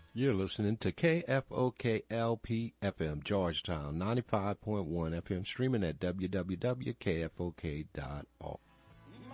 You're listening to KFOKLP FM, Georgetown, 95.1 FM, streaming at www.kfok.org.